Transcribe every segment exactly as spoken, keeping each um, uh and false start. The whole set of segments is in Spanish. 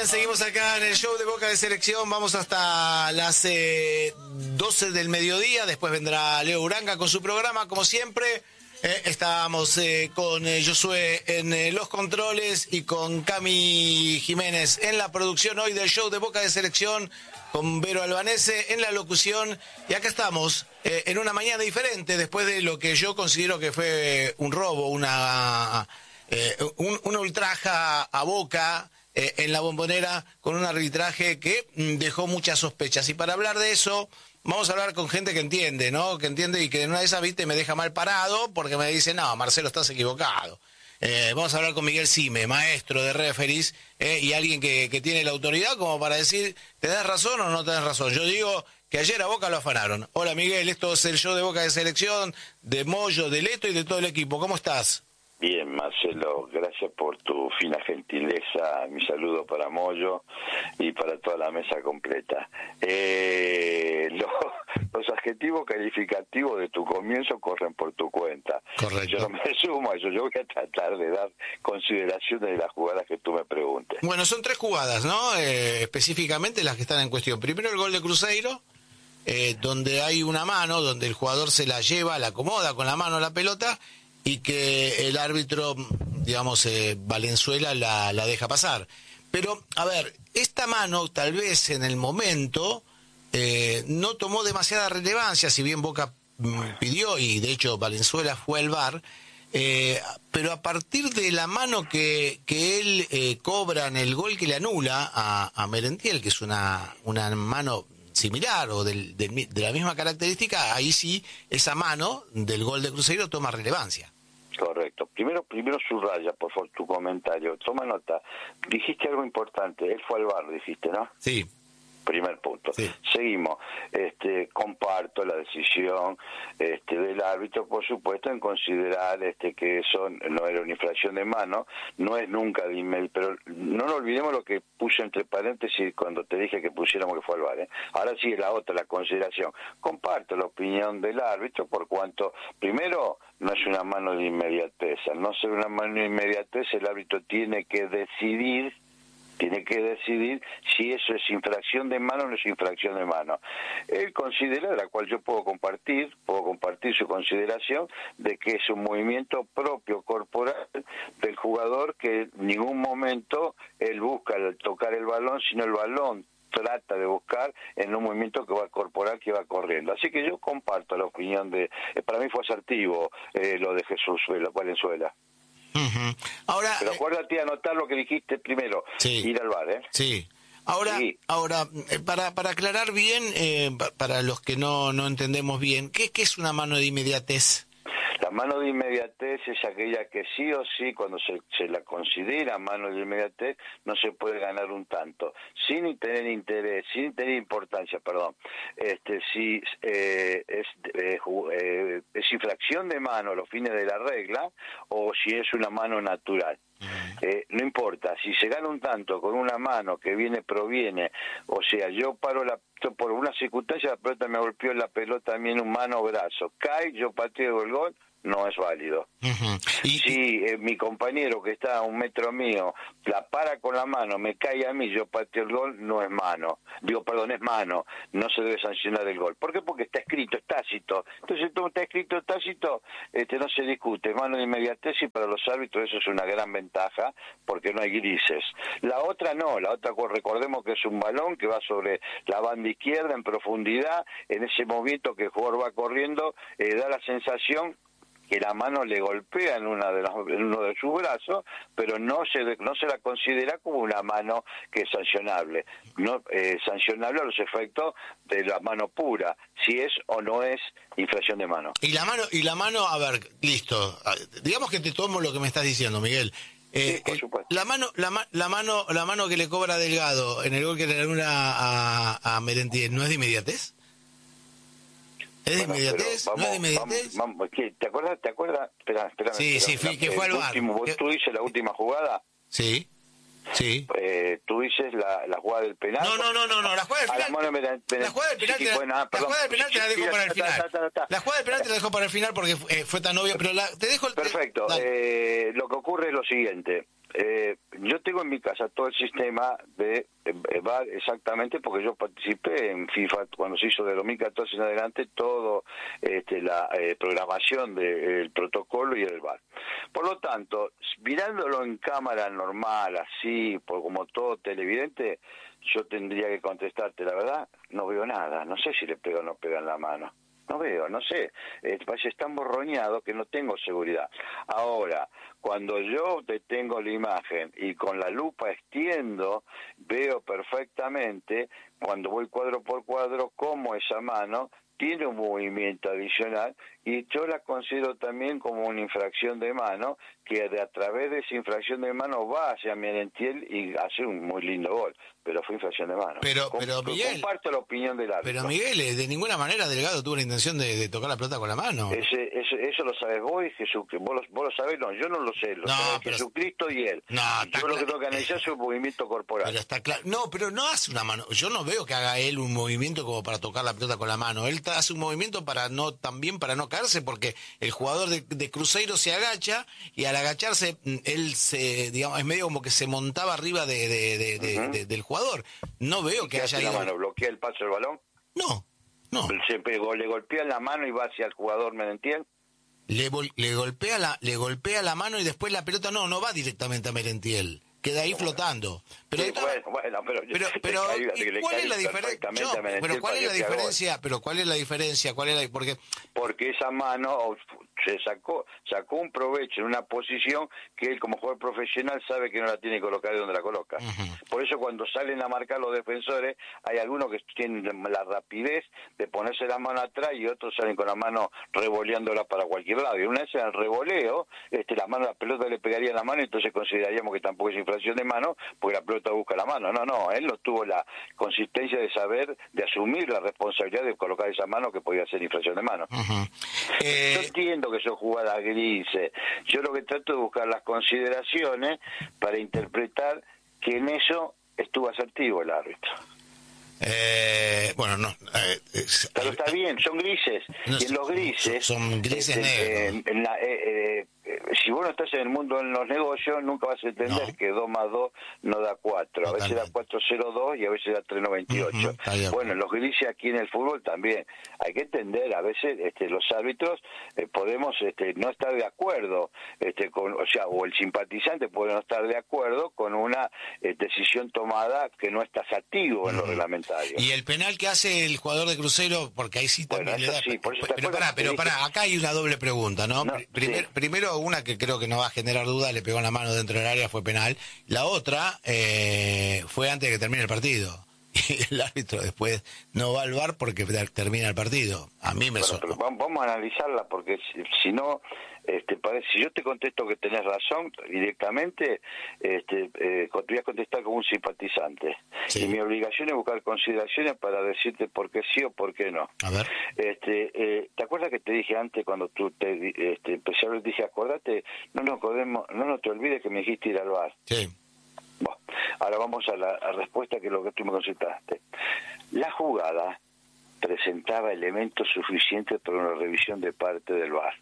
Bien, seguimos acá en el show de Boca de Selección. Vamos hasta las eh, doce del mediodía. Después vendrá Leo Uranga con su programa, como siempre. Eh, estábamos eh, con eh, Josué en eh, los controles y con Cami Jiménez en la producción hoy del show de Boca de Selección, con Vero Albanese en la locución. Y acá estamos eh, en una mañana diferente, después de lo que yo considero que fue un robo, una, eh, un, una ultraja a Boca eh, en la Bombonera, con un arbitraje que mm, dejó muchas sospechas. Y para hablar de eso, vamos a hablar con gente que entiende, ¿no? Que entiende y que en una de esas, viste, me deja mal parado porque me dice, no, Marcelo, estás equivocado. Eh, vamos a hablar con Miguel Sime, maestro de referees, eh, y alguien que, que tiene la autoridad como para decir, ¿tenés razón o no tenés razón? Yo digo que ayer a Boca lo afanaron. Hola Miguel, esto es el show de Boca de Selección, de Moyo, de Leto y de todo el equipo. ¿Cómo estás? Bien, Marcelo, gracias por tu fina gentileza. Mi saludo para Moyo y para toda la mesa completa. Eh, lo, los adjetivos calificativos de tu comienzo corren por tu cuenta. Correcto. Yo no me sumo a eso, yo voy a tratar de dar consideraciones de las jugadas que tú me preguntes. Bueno, son tres jugadas, ¿no? Eh, específicamente las que están en cuestión. Primero el gol de Cruzeiro, eh, donde hay una mano, donde el jugador se la lleva, la acomoda con la mano a la pelota, y que el árbitro, digamos, eh, Valenzuela la, la deja pasar. Pero, a ver, esta mano tal vez en el momento eh, no tomó demasiada relevancia, si bien Boca mm, pidió, y de hecho Valenzuela fue al V A R, eh, pero a partir de la mano que, que él eh, cobra en el gol que le anula a, a Merentiel, que es una, una mano similar o del, del, de la misma característica, ahí sí esa mano del gol de Cruzeiro toma relevancia. Correcto. Primero, primero subraya, por favor, tu comentario. Toma nota. Dijiste algo importante. Él fue al V A R, dijiste, ¿no? Sí. Primer punto. Sí. Seguimos. Este, comparto la decisión este, del árbitro, por supuesto, en considerar este, que eso no era una infracción de mano, no es nunca de inmediato, pero no nos olvidemos lo que puse entre paréntesis cuando te dije que pusiéramos que fue al V A R, ¿eh? Ahora sí, la otra, la consideración. Comparto la opinión del árbitro, por cuanto, primero, no es una mano de inmediatez. Al no ser una mano de inmediatez, el árbitro tiene que decidir tiene que decidir si eso es infracción de mano o no es infracción de mano. Él considera, la cual yo puedo compartir, puedo compartir su consideración, de que es un movimiento propio corporal del jugador que en ningún momento él busca al tocar el balón, sino el balón trata de buscar en un movimiento que va corporal, que va corriendo. Así que yo comparto la opinión de, eh, para mí fue asertivo eh, lo de Jesús Valenzuela. Uh-huh. Ahora, pero acuérdate de anotar lo que dijiste primero, sí, ir al V A R, ¿eh? Sí. Ahora, sí. ahora para para aclarar bien, eh, para los que no no entendemos bien, ¿qué, qué es una mano de inmediatez? La mano de inmediatez es aquella que sí o sí, cuando se, se la considera mano de inmediatez, no se puede ganar un tanto, sin tener interés, sin tener importancia, perdón. Este, si eh, es, eh, eh, es infracción de mano a los fines de la regla, o si es una mano natural. Eh, no importa, si se gana un tanto con una mano que viene, proviene, o sea, yo paro la por una circunstancia, la pelota me golpeó en la pelota a mí en un mano o brazo, cae, yo pateo el gol, no es válido. Uh-huh. y, si eh, mi compañero que está a un metro mío la para con la mano, me cae a mí, yo pateo el gol, no es mano. Digo, perdón, es mano, no se debe sancionar el gol. ¿Por qué? Porque está escrito, es tácito. Entonces, todo está escrito, tácito, este, no se discute. Mano de inmediatez, y para los árbitros eso es una gran ventaja, porque no hay grises. La otra no, la otra recordemos que es un balón que va sobre la banda izquierda en profundidad, en ese movimiento que el jugador va corriendo, eh, da la sensación que la mano le golpea en una de las, en uno de sus brazos, pero no se no se la considera como una mano que es sancionable, no eh, sancionable a los efectos de la mano pura, si es o no es infracción de mano. Y la mano, y la mano, a ver, listo, digamos que te tomo lo que me estás diciendo, Miguel. Eh, sí, por supuesto. La mano, la, la mano, la mano que le cobra Delgado en el gol que le anula a, a Merentiel, ¿no es de inmediatez? ¿Es de bueno, inmediatez? Vamos, ¿No es de inmediatez? Vamos, vamos, ¿te acuerdas? ¿Te acuerdas? Espera, espera. Sí, espera, sí, fui, que fue al V A R. Último, que... ¿Tú dices la última jugada? Sí, sí. Eh, ¿Tú dices la, la jugada del penal? No, no, no, no, no. La jugada del penal. La, mano, la jugada del penal, sí, te, bueno, ah, la jugada del penal te la dejo para el final. La jugada del penal te la dejo para el final porque fue, eh, fue tan obvio, pero la, te dejo el... Perfecto. Eh, lo que ocurre es lo siguiente. Eh, yo tengo en mi casa todo el sistema de eh, V A R exactamente porque yo participé en FIFA cuando se hizo de dos mil catorce en adelante todo este, la eh, programación del protocolo y el V A R. Por lo tanto, mirándolo en cámara normal, así, por como todo televidente, yo tendría que contestarte, la verdad, no veo nada, no sé si le pega o no pega en la mano. No veo, no sé, eh, parece tan borroñado que no tengo seguridad. Ahora, cuando yo detengo la imagen y con la lupa extiendo, veo perfectamente, cuando voy cuadro por cuadro, cómo esa mano tiene un movimiento adicional y yo la considero también como una infracción de mano que de a través de esa infracción de mano va hacia Merentiel y hace un muy lindo gol, pero fue infracción de mano. Pero, Com pero Miguel, comparto la opinión del árbitro. Pero Miguel, de ninguna manera Delgado tuvo la intención de, de tocar la pelota con la mano. Ese, ese, eso lo sabes vos y Jesús, que vos, vos lo sabés, no, yo no lo sé, lo no, sabe pero, Jesucristo y él. No, yo lo que tengo que analizar es su movimiento corporal. Pero está claro. No, pero no hace una mano. Yo no veo que haga él un movimiento como para tocar la pelota con la mano. Él hace un movimiento para no, también para no caerse, porque el jugador de, de Cruzeiro se agacha y al agacharse él se, digamos, es medio como que se montaba arriba de, de, de, de, uh-huh. de, del jugador. No veo que haya ido... la mano? ¿Bloquea el paso del balón? No, no. Se pegó, le golpea la mano y va hacia el jugador Merentiel. Le, le golpea la, le golpea la mano y después la pelota no, no va directamente a Merentiel. Queda ahí flotando. Pero, sí, bueno, bueno, pero, pero, pero caí, ¿cuál es la diferencia? Pero ¿cuál es la diferencia? Pero ¿cuál es la diferencia? ¿Cuál es la porque porque esa mano se sacó sacó un provecho en una posición que él como jugador profesional sabe que no la tiene que colocar de donde la coloca. Uh-huh. Por eso cuando salen a marcar los defensores hay algunos que tienen la rapidez de ponerse la mano atrás y otros salen con la mano revoleándola para cualquier lado. Y una vez en el revoleo, este la mano la pelota le pegaría en la mano y entonces consideraríamos que tampoco es infracción de mano porque la pelota busca la mano. No, no, él no tuvo la consistencia de saber, de asumir la responsabilidad de colocar esa mano que podía ser infracción de mano. Uh-huh. eh... Yo entiendo que son jugadas grises. Yo lo que trato es buscar las consideraciones para interpretar que en eso estuvo asertivo el árbitro. Eh, bueno, no. Eh, es, Pero está bien, son grises. No, y en los grises. Son, son grises este, negros. En, en la, eh, eh, si vos no estás en el mundo en los negocios, nunca vas a entender no. que dos más dos no da cuatro. A veces da cuatro cero dos y a veces da tres noventa y ocho. Uh-huh, bueno, los grises aquí en el fútbol también. Hay que entender, a veces este, los árbitros eh, podemos este, no estar de acuerdo, este, con, o sea, o el simpatizante puede no estar de acuerdo con una eh, decisión tomada que no está activo en uh-huh. lo reglamentario. Y el penal que hace el jugador de Cruzeiro, porque ahí sí también bueno, le da... Sí, por eso pero pará, pero pará, acá hay una doble pregunta, ¿no? no Primer, sí. Primero, una que creo que no va a generar duda, le pegó en la mano dentro del área, fue penal. La otra eh, fue antes de que termine el partido. Y el árbitro después no va al V A R porque termina el partido. A mí me bueno, sonó. Pero vamos a analizarla porque si, si no, este, parece, si yo te contesto que tenés razón directamente, este, eh, te voy a contestar como un simpatizante. Sí. Y mi obligación es buscar consideraciones para decirte por qué sí o por qué no. A ver. Este, eh, ¿te acuerdas que te dije antes cuando tú te este, empecé a hablar, dije, acordate, no nos acordemos, no nos te olvides que me dijiste ir al V A R? Sí. Bueno, ahora vamos a la a respuesta que es lo que tú me consultaste. La jugada presentaba elementos suficientes para una revisión de parte del V A R.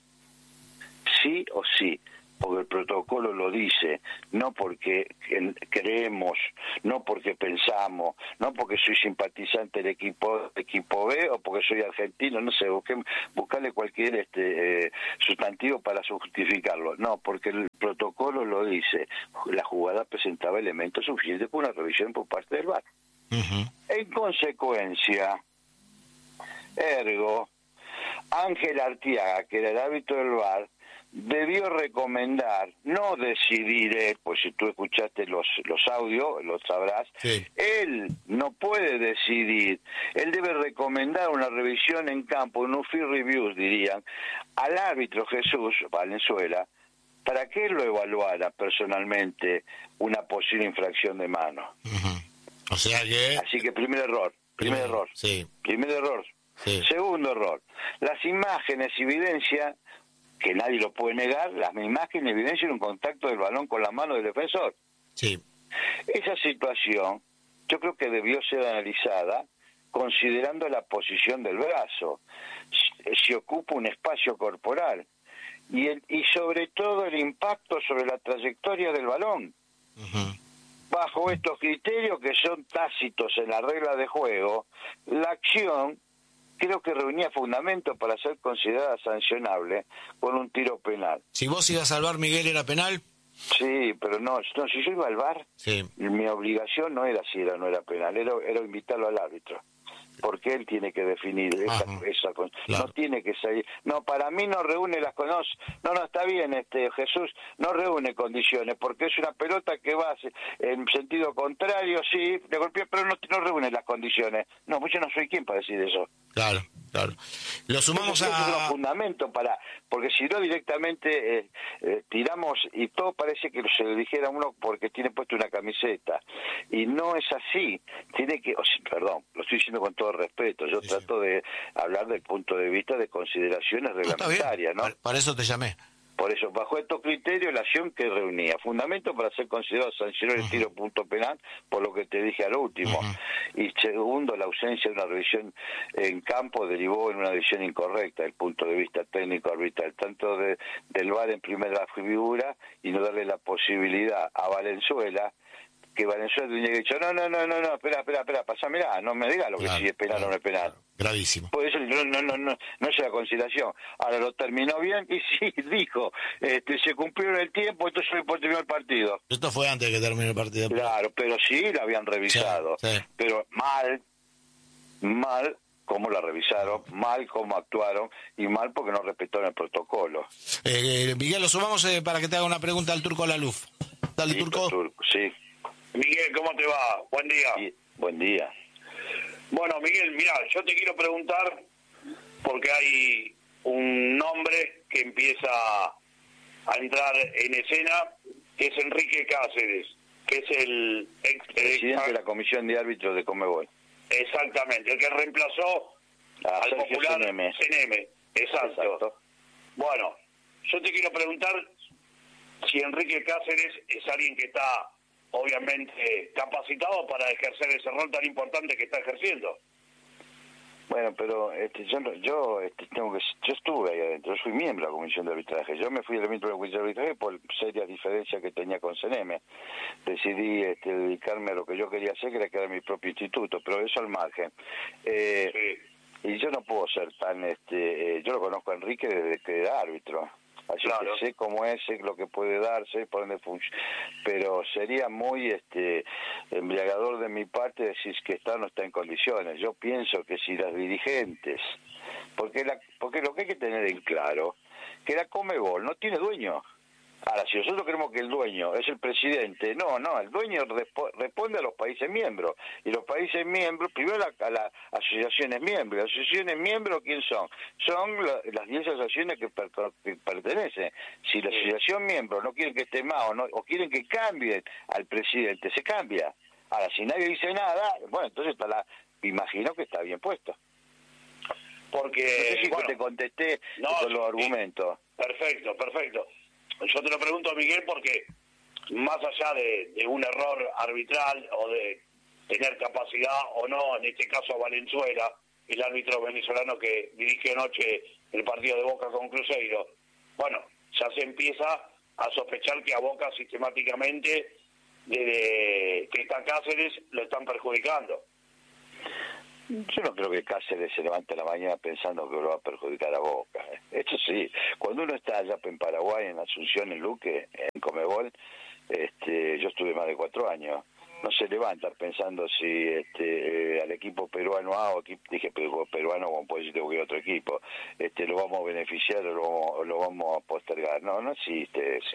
Sí o sí, porque el protocolo lo dice, no porque creemos, no porque pensamos, no porque soy simpatizante del equipo equipo B o porque soy argentino, no sé, busqué, buscarle cualquier este eh, sustantivo para justificarlo. No, porque el protocolo lo dice, la jugada presentaba elementos suficientes para una revisión por parte del V A R. Uh-huh. En consecuencia, ergo, Ángel Artiaga, que era el árbitro del V A R, debió recomendar, no decidir, eh, pues si tú escuchaste los los audios, los sabrás, sí. Él no puede decidir, él debe recomendar una revisión en campo, un field reviews dirían, al árbitro Jesús Valenzuela, para que él lo evaluara personalmente una posible infracción de mano. Uh-huh. O sea que... Así que primer error, primer Primero, error, sí. primer error. Sí. Segundo error, las imágenes evidencian que nadie lo puede negar, las imágenes evidencian un contacto del balón con la mano del defensor. Sí. Esa situación yo creo que debió ser analizada considerando la posición del brazo, si, si ocupa un espacio corporal y, el, y sobre todo el impacto sobre la trayectoria del balón. Uh-huh. Bajo estos criterios que son tácitos en la regla de juego, la acción creo que reunía fundamentos para ser considerada sancionable con un tiro penal. Si vos ibas a salvar, Miguel, ¿era penal? Sí, pero no, no si yo iba al bar, sí. mi obligación no era si era o no era penal, era, era invitarlo al árbitro. Porque él tiene que definir esa, esa claro. No tiene que salir. No, para mí no reúne las no, no, no está bien, este Jesús, no reúne condiciones, porque es una pelota que va en sentido contrario, sí, de golpe, pero no, no reúne las condiciones. No, pues yo no soy quien para decir eso. Claro, claro. Lo sumamos Eso, a... es un fundamento para, porque si no directamente eh, eh, tiramos y todo parece que se lo dijera a uno porque tiene puesto una camiseta y no es así. Tiene que, o sea, perdón, lo estoy diciendo con todo respeto. Yo sí, trato sí. de hablar del punto de vista de consideraciones reglamentarias, ¿no? Para, para eso te llamé. Por eso, bajo estos criterios, la acción que reunía fundamento para ser considerado sancionable el tiro punto penal, por lo que te dije al último. Uh-huh. Y segundo, la ausencia de una revisión en campo derivó en una decisión incorrecta desde el punto de vista técnico arbitral, tanto de, del V A R en primera figura y no darle la posibilidad a Valenzuela, que Valenzuela tenía que dicho, no, no, no, no, no, espera, espera, espera, pasámela, no me diga lo que claro, si es penal claro, o no es penal. Claro, gravísimo. Por eso no, no, no, no, no es la consideración. Ahora lo terminó bien y sí, dijo, este, se cumplió el tiempo, entonces se terminó el partido. Esto fue antes de que termine el partido. Claro, pero sí la habían revisado. Sí, sí. Pero mal, mal cómo la revisaron, mal cómo actuaron y mal porque no respetaron el protocolo. Eh, Miguel, lo sumamos eh, para que te haga una pregunta al Turco Laluf. Dale, Listo, Turco. Turco. Sí. Miguel, ¿cómo te va? Buen día. Sí, buen día. Bueno, Miguel, mira, yo te quiero preguntar porque hay un nombre que empieza a entrar en escena, que es Enrique Cáceres, que es el ex presidente de la Comisión de Árbitros de Conmebol. Exactamente, el que reemplazó a al Sergio popular C N M. C N M. Exacto. Exacto. Bueno, yo te quiero preguntar si Enrique Cáceres es alguien que está obviamente capacitado para ejercer ese rol tan importante que está ejerciendo. Bueno, pero este, yo yo este, tengo que yo estuve ahí adentro, yo fui miembro de la Comisión de Arbitraje. Yo me fui del miembro de la Comisión de Arbitraje por serias diferencias que tenía con C N M. Decidí este, dedicarme a lo que yo quería hacer, que era crear mi propio instituto, pero eso al margen. Eh, sí. Y yo no puedo ser tan... este eh, yo lo conozco a Enrique desde que era árbitro. Así claro. que sé cómo es, sé lo que puede darse, por dónde funciona. Pero sería muy este embriagador de mi parte decir que está no está en condiciones. Yo pienso que si las dirigentes, porque la, porque lo que hay que tener en claro, que la Conmebol no tiene dueño. Ahora, si nosotros creemos que el dueño es el presidente, no, no, el dueño respo- responde a los países miembros. Y los países miembros, primero a, a las asociaciones miembros. ¿Las asociaciones miembros quién son? Son la, las diez asociaciones que, per, que pertenecen. Si la asociación miembro no quieren que esté más o, no, o quieren que cambien al presidente, se cambia. Ahora, si nadie dice nada, bueno, entonces está la, imagino que está bien puesto. Porque, no sé si bueno, te contesté no, con los argumentos. Perfecto, perfecto. Yo te lo pregunto, Miguel, porque más allá de, de un error arbitral o de tener capacidad o no, en este caso a Valenzuela, el árbitro venezolano que dirigió anoche el partido de Boca con Cruzeiro, bueno, ya se empieza a sospechar que a Boca sistemáticamente, desde que está Cáceres, lo están perjudicando. Yo no creo que Cáceres se levante a la mañana pensando que lo va a perjudicar a Boca. Esto sí, cuando uno está allá en Paraguay, en Asunción, en Luque, en Conmebol, este, yo estuve más de cuatro años, no se levanta pensando si este eh, al equipo peruano A o equipo, dije peruano como puede decir que otro equipo, este lo vamos a beneficiar o lo, o lo vamos a postergar. No, no existe eso.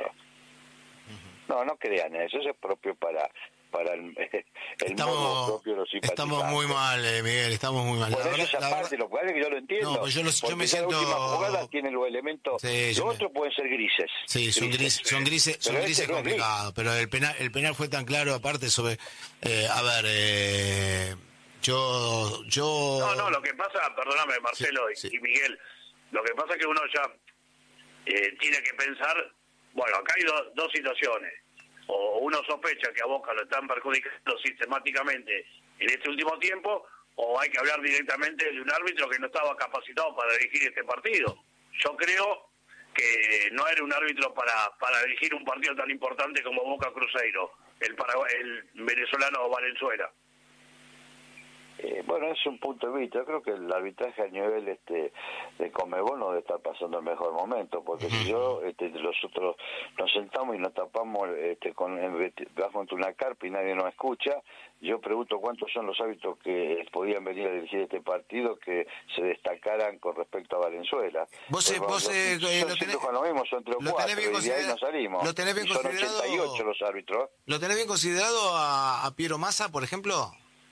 No, no crean eso, eso es propio para... para el, el estamos, propio de los estamos muy mal, eh, Miguel, estamos muy mal. Bueno, la verdad, esa la parte, verdad, lo cual es que yo lo entiendo. No, pues yo, lo, yo me siento... La última jugada tiene los elementos, sí, los otros me... pueden ser grises. Sí, son grises, son grises, son grises este complicados, pero el penal, el penal fue tan claro, aparte sobre... Eh, a ver, eh, yo, yo... No, no, lo que pasa, perdóname, Marcelo sí, y, sí. y Miguel, lo que pasa es que uno ya eh, tiene que pensar, bueno, acá hay do, dos situaciones. O uno sospecha que a Boca lo están perjudicando sistemáticamente en este último tiempo, o hay que hablar directamente de un árbitro que no estaba capacitado para dirigir este partido. Yo creo que no era un árbitro para para dirigir un partido tan importante como Boca Cruzeiro. el, Paraguay, el venezolano Valenzuela. Eh, bueno, es un punto de vista. Yo creo que el arbitraje a nivel este de Conmebol no debe estar pasando el mejor momento, porque si yo, este, nosotros nos sentamos y nos tapamos este, con bajo una carpa y nadie nos escucha, yo pregunto cuántos son los árbitros que podían venir a dirigir este partido que se destacaran con respecto a Valenzuela. Vos, eh, vos eh, yo, eh, yo lo tenés, con lo mismo, son tres o cuatro, y de ahí nos salimos. ¿Lo tenés bien y son considerado? ochenta y ocho los árbitros. ¿Lo tenés bien considerado a, a Piero Massa, por ejemplo?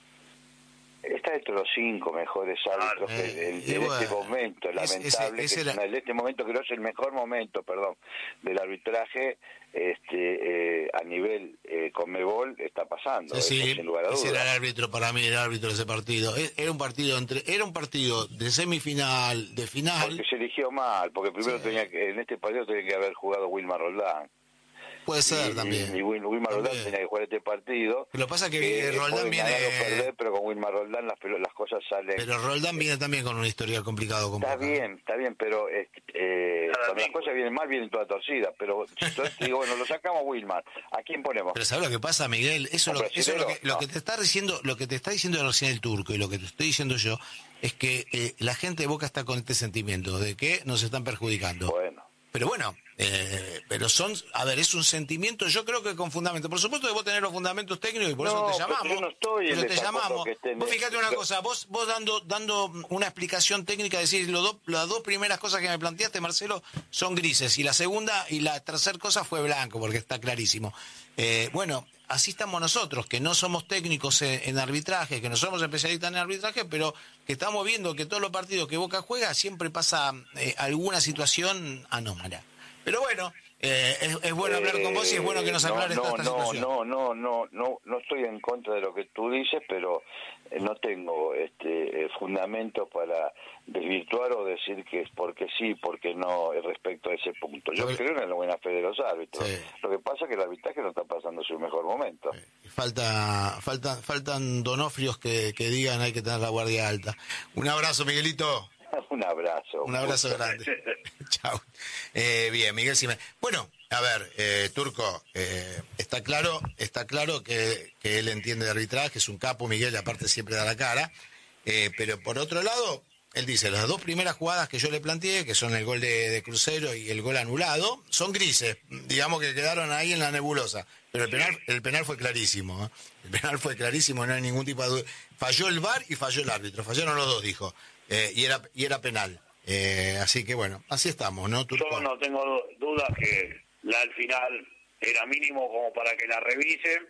Está entre los cinco mejores árbitros ah, que en, eh, en bueno, este momento, lamentable, ese, ese que era... en este momento creo que es el mejor momento, perdón, del arbitraje este eh, a nivel eh, Conmebol está pasando. Sí, sí, sin lugar a ese dudas. era el árbitro para mí, el árbitro de ese partido. Era un partido entre, era un partido de semifinal, de final. Porque se eligió mal, porque primero sí. tenía que, en este partido tenía que haber jugado Wilmar Roldán. Puede ser y, también. Y, y Wilmar Roldán tenía que jugar este partido. Lo que pasa es que, que Roldán viene... perder, pero con Wilmar Roldán las, las cosas salen... Pero Roldán viene también con un historial complicado. Con está Boca. bien, está bien, pero eh, eh, cuando las cosas vienen mal, vienen todas torcidas. Pero entonces digo, bueno, lo sacamos Wilmar. ¿A quién ponemos? Pero ¿sabes lo que pasa, Miguel? Eso, lo, eso es lo que, lo no. que te está diciendo, lo que te está diciendo recién el Turco y lo que te estoy diciendo yo es que eh, la gente de Boca está con este sentimiento de que nos están perjudicando. Bueno. Pero bueno, eh, pero son, a ver, es un sentimiento, yo creo que con fundamento. Por supuesto que vos tenés los fundamentos técnicos y por no, eso te llamamos. Pero yo no estoy pero en te llamamos. Que vos fíjate una cosa, vos vos dando dando una explicación técnica, decir, los dos, las dos primeras cosas que me planteaste, Marcelo, son grises. Y la segunda y la tercera cosa fue blanco, porque está clarísimo. Eh, bueno, así estamos nosotros, que no somos técnicos en, en arbitraje, que no somos especialistas en arbitraje, pero que estamos viendo que todos los partidos que Boca juega siempre pasa eh, alguna situación anómala. Pero bueno, eh, es, es bueno hablar con vos y es bueno que nos aclares no, toda esta no, situación. No, no, no, no, no estoy en contra de lo que tú dices, pero no tengo este fundamentos para desvirtuar o decir que es porque sí, porque no respecto a ese punto. Yo ver, creo en la buena fe de los árbitros. Sí. Lo que pasa es que el arbitraje no está pasando su mejor momento. Sí. Falta, falta, faltan donofrios que, que digan hay que tener la guardia alta. Un abrazo, Miguelito. Un abrazo. Un abrazo grande. Chao. Eh, bien, Miguel Simen. Bueno, a ver, eh, Turco, eh, está claro, está claro que, que él entiende de arbitraje, es un capo, Miguel, aparte siempre da la cara. Eh, pero por otro lado, él dice, las dos primeras jugadas que yo le planteé, que son el gol de, de Crucero y el gol anulado, son grises, digamos que quedaron ahí en la nebulosa. Pero el penal, el penal fue clarísimo, ¿eh? El penal fue clarísimo, no hay ningún tipo de duda. Falló el V A R y falló el árbitro, fallaron los dos, dijo. Eh, y era y era penal. Eh, así que bueno, así estamos, ¿no? Turco? Yo no tengo dudas que la al final era mínimo como para que la revisen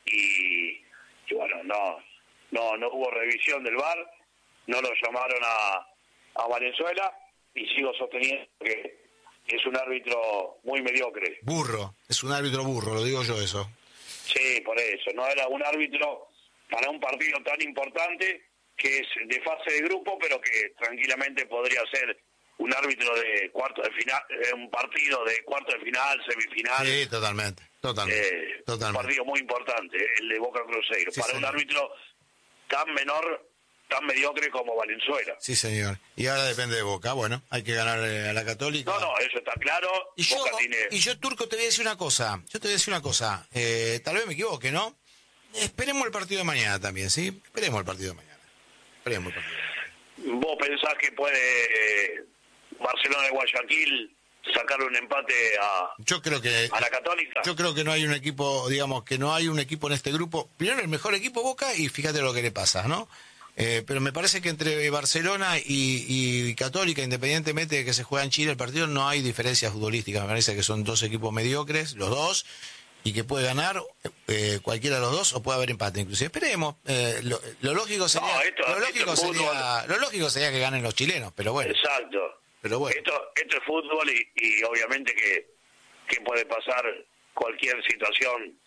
y, y bueno, no no no hubo revisión del V A R, no lo llamaron a, a Valenzuela y sigo sosteniendo que es un árbitro muy mediocre. Burro, es un árbitro burro, lo digo yo eso. Sí, por eso, no era un árbitro para un partido tan importante que es de fase de grupo, pero que tranquilamente podría ser un árbitro de cuarto de final, eh, un partido de cuarto de final, semifinal. Sí, totalmente, totalmente. Eh, totalmente. Un partido muy importante, el de Boca Cruzeiro, sí, para señor. Un árbitro tan menor, tan mediocre como Valenzuela. Sí, señor. Y ahora depende de Boca, bueno, hay que ganar a la Católica. No, no, eso está claro. Y yo, Boca tiene... y yo, Turco, te voy a decir una cosa, yo te voy a decir una cosa, eh, tal vez me equivoque, ¿no? Esperemos el partido de mañana también, ¿sí? Esperemos el partido de mañana. Esperemos el partido de mañana. ¿Vos pensás que puede eh, Barcelona de Guayaquil sacarle un empate a, yo creo que, a la Católica? Yo creo que no hay un equipo, digamos, que no hay un equipo en este grupo. Primero el mejor equipo Boca y fíjate lo que le pasa, ¿no? Eh, pero me parece que entre Barcelona y, y Católica, independientemente de que se juega en Chile el partido, no hay diferencias futbolísticas. Me parece que son dos equipos mediocres, los dos, y que puede ganar eh, cualquiera de los dos o puede haber empate inclusive. Esperemos. Eh, lo, lo lógico sería, no, esto, lo, lógico esto sería lo lógico sería que ganen los chilenos, pero bueno. Exacto. Pero bueno. Esto, esto es fútbol y, y obviamente que, que puede pasar cualquier situación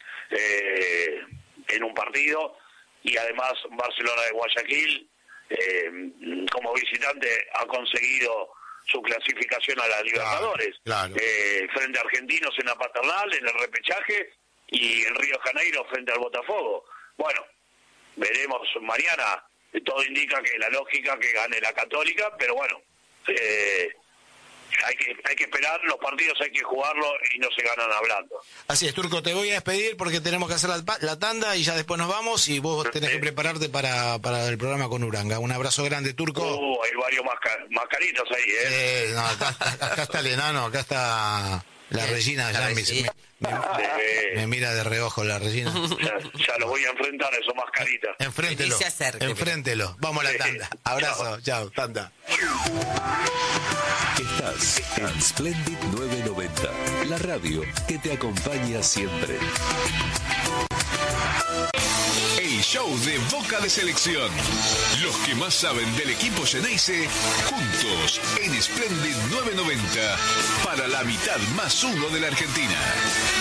eh, en un partido. Y además Barcelona de Guayaquil, eh, como visitante, ha conseguido su clasificación a la Libertadores. Claro, claro. Eh, frente a Argentinos en la Paternal, en el repechaje, y en Río de Janeiro frente al Botafogo. Bueno, veremos mañana. Todo indica que la lógica que gane la Católica, pero bueno, eh, hay que hay que esperar, los partidos hay que jugarlos y no se ganan hablando. Así es, Turco, te voy a despedir porque tenemos que hacer la, la tanda y ya después nos vamos y vos tenés sí. que prepararte para, para el programa con Uranga. Un abrazo grande, Turco. Uh, hay varios masca- mascaritos ahí, ¿eh? Eh, no, acá, acá está el enano, acá está la Regina, ya me, me, me, me mira de reojo la Regina. Ya, ya los voy a enfrentar, esos mascaritas. Enfréntelo, enfréntelo. Vamos a la tanda. Abrazo, chao, tanda. Estás en Splendid novecientos noventa, la radio que te acompaña siempre. El show de Boca de Selección. Los que más saben del equipo Xeneize, juntos en Splendid novecientos noventa, para la mitad más uno de la Argentina.